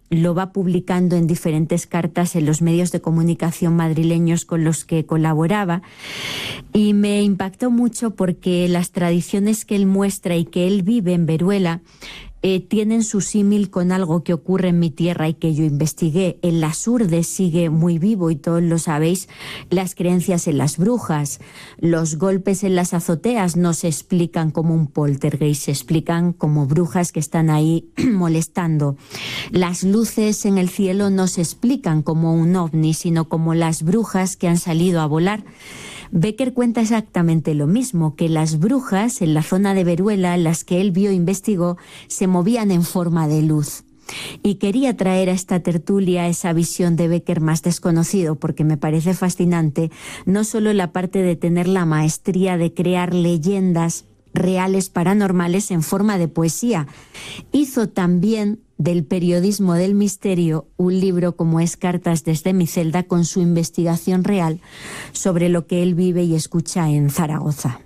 lo va publicando en diferentes cartas en los medios de comunicación madrileños con los que colaboraba, y me impactó mucho porque las tradiciones que él muestra y que él vive en Veruela tienen su símil con algo que ocurre en mi tierra y que yo investigué. En Las Urdes sigue muy vivo, y todos lo sabéis, las creencias en las brujas. Los golpes en las azoteas no se explican como un poltergeist, se explican como brujas que están ahí molestando. Las luces en el cielo no se explican como un ovni, sino como las brujas que han salido a volar. Bécquer cuenta exactamente lo mismo, que las brujas en la zona de Veruela, las que él vio e investigó, se movían en forma de luz. Y quería traer a esta tertulia esa visión de Bécquer más desconocido, porque me parece fascinante no solo la parte de tener la maestría de crear leyendas reales paranormales en forma de poesía. Hizo también del periodismo del misterio un libro como es Cartas desde mi celda, con su investigación real sobre lo que él vive y escucha en Zaragoza.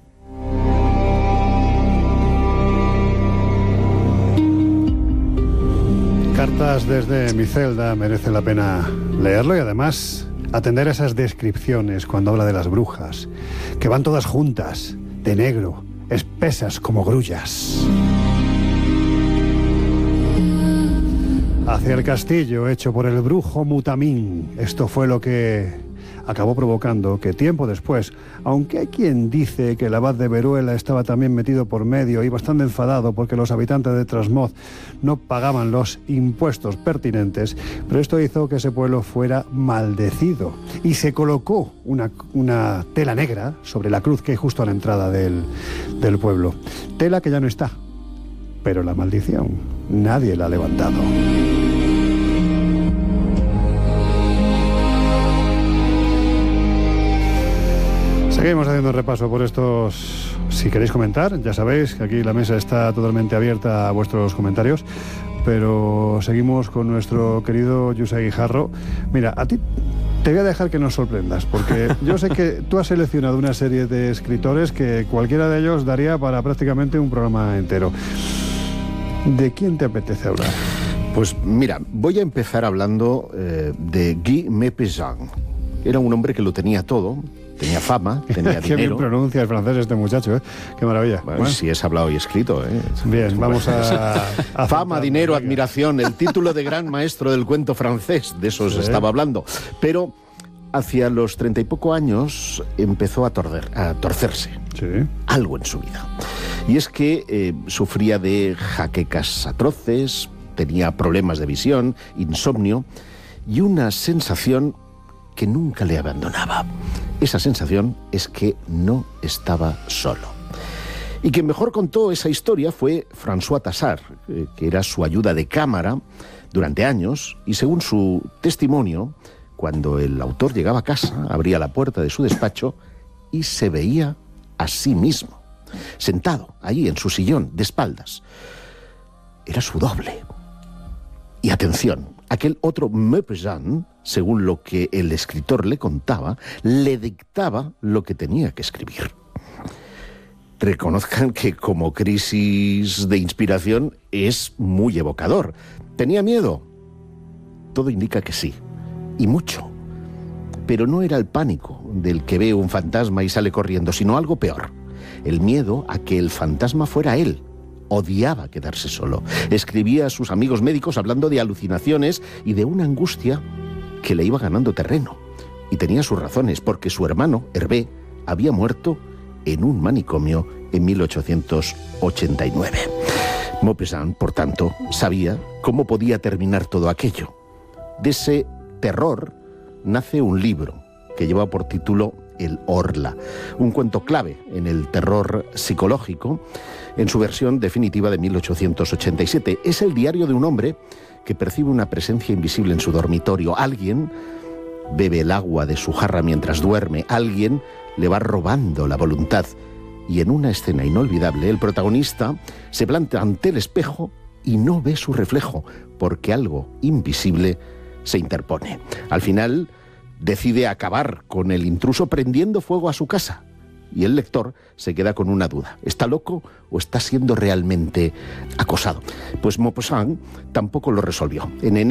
Cartas desde mi celda, merece la pena leerlo y además atender a esas descripciones cuando habla de las brujas, que van todas juntas, de negro, espesas como grullas. Hacia el castillo hecho por el brujo Mutamín. Esto fue lo que acabó provocando que tiempo después, aunque hay quien dice que el abad de Veruela estaba también metido por medio y bastante enfadado porque los habitantes de Trasmoz no pagaban los impuestos pertinentes, pero esto hizo que ese pueblo fuera maldecido y se colocó una tela negra sobre la cruz que hay justo a la entrada del pueblo. Tela que ya no está, pero la maldición nadie la ha levantado. Seguimos haciendo un repaso por estos. Si queréis comentar, ya sabéis que aquí la mesa está totalmente abierta a vuestros comentarios, pero seguimos con nuestro querido José Guijarro. Mira, a ti te voy a dejar que nos sorprendas, porque yo sé que tú has seleccionado una serie de escritores que cualquiera de ellos daría para prácticamente un programa entero. ¿De quién te apetece hablar? Pues mira, voy a empezar hablando de Guy Maupassant. Era un hombre que lo tenía todo. Tenía fama, tenía dinero. Qué bien pronuncia el francés este muchacho, ¿eh? Qué maravilla. Bueno, sí es hablado y escrito, ¿eh? Bien, vamos a fama, dinero, admiración, el título de gran maestro del cuento francés, de eso os estaba hablando. Pero hacia los 30 y poco años empezó a torcerse algo en su vida. Y es que sufría de jaquecas atroces, tenía problemas de visión, insomnio y una sensación que nunca le abandonaba. Esa sensación es que no estaba solo. Y quien mejor contó esa historia fue François Tassart, que era su ayuda de cámara durante años, y según su testimonio, cuando el autor llegaba a casa, abría la puerta de su despacho y se veía a sí mismo, sentado allí en su sillón, de espaldas. Era su doble. Y atención, aquel otro Maupassant, según lo que el escritor le contaba, le dictaba lo que tenía que escribir. Reconozcan que como crisis de inspiración es muy evocador. ¿Tenía miedo? Todo indica que sí, y mucho. Pero no era el pánico del que ve un fantasma y sale corriendo, sino algo peor. El miedo a que el fantasma fuera él. Odiaba quedarse solo. Escribía a sus amigos médicos hablando de alucinaciones y de una angustia que le iba ganando terreno. Y tenía sus razones, porque su hermano, Hervé, había muerto en un manicomio en 1889. Maupassant, por tanto, sabía cómo podía terminar todo aquello. De ese terror nace un libro que lleva por título El Orla, un cuento clave en el terror psicológico, en su versión definitiva de 1887. Es el diario de un hombre que percibe una presencia invisible en su dormitorio. Alguien bebe el agua de su jarra mientras duerme, alguien le va robando la voluntad. Y en una escena inolvidable, el protagonista se planta ante el espejo y no ve su reflejo, porque algo invisible se interpone. Al final, decide acabar con el intruso prendiendo fuego a su casa. Y el lector se queda con una duda. ¿Está loco o está siendo realmente acosado? Pues Maupassant tampoco lo resolvió. En